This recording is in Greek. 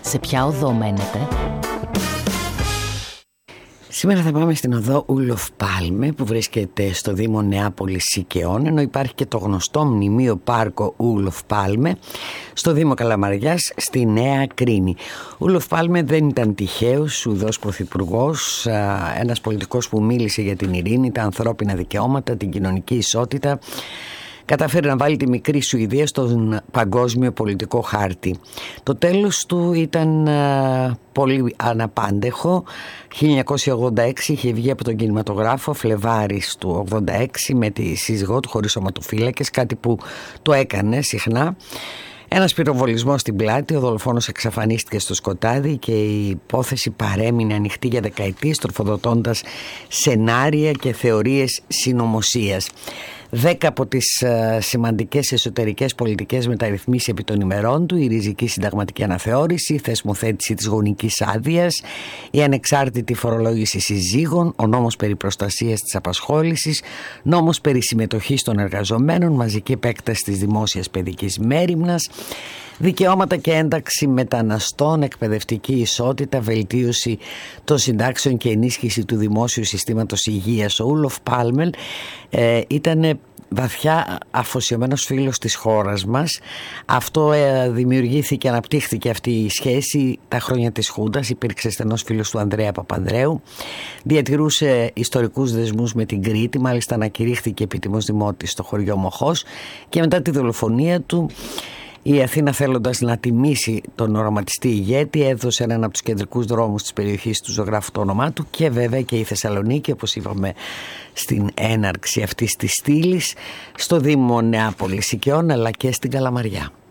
Σε ποια οδό μένετε? Σήμερα θα πάμε στην οδό Ούλοφ Πάλμε που βρίσκεται στο Δήμο Νεάπολης Σικαιών, ενώ υπάρχει και το γνωστό μνημείο πάρκο Ούλοφ Πάλμε στο Δήμο Καλαμαριάς στη Νέα Κρίνη. Ούλοφ Πάλμε δεν ήταν τυχαίος Σουηδός πρωθυπουργός, ένας πολιτικός που μίλησε για την ειρήνη, τα ανθρώπινα δικαιώματα, την κοινωνική ισότητα. Καταφέρει να βάλει τη μικρή Σουηδία στον παγκόσμιο πολιτικό χάρτη. Το τέλος του ήταν πολύ αναπάντεχο. 1986 είχε βγει από τον κινηματογράφο, Φλεβάρης του 1986, με τη σύζυγό του χωρίς σωματοφύλακες, κάτι που το έκανε συχνά. Ένας πυροβολισμός στην πλάτη, ο δολοφόνος εξαφανίστηκε στο σκοτάδι και η υπόθεση παρέμεινε ανοιχτή για δεκαετίες, τροφοδοτώντας σενάρια και θεωρίες συνωμοσίας. 10 από τις σημαντικές εσωτερικές πολιτικές μεταρρυθμίσεις επί των ημερών του, η ριζική συνταγματική αναθεώρηση, η θεσμοθέτηση της γονικής άδειας, η ανεξάρτητη φορολόγηση συζύγων, ο νόμος περί προστασίας της απασχόλησης, νόμος περί συμμετοχής των εργαζομένων, μαζική επέκταση της δημόσιας παιδικής μέριμνας, δικαιώματα και ένταξη μεταναστών, εκπαιδευτική ισότητα, βελτίωση των συντάξεων και ενίσχυση του δημόσιου συστήματος υγείας. Ο Ούλοφ Πάλμε ήταν βαθιά αφοσιωμένος φίλος της χώρας μας. Αυτό δημιουργήθηκε, αναπτύχθηκε αυτή η σχέση τα χρόνια της Χούντας. Υπήρξε στενός φίλος του Ανδρέα Παπανδρέου. Διατηρούσε ιστορικούς δεσμούς με την Κρήτη. Μάλιστα ανακηρύχθηκε επίτιμος δημότης στο χωριό Μοχός. Και μετά τη δολοφονία του, η Αθήνα, θέλοντας να τιμήσει τον οραματιστή ηγέτη, έδωσε έναν από τους κεντρικούς δρόμους της περιοχής του ζωγράφου το όνομά του, και βέβαια και η Θεσσαλονίκη, όπως είπαμε στην έναρξη αυτής της στήλης, στο Δήμο Νεάπολης Σικαιών, αλλά και στην Καλαμαριά.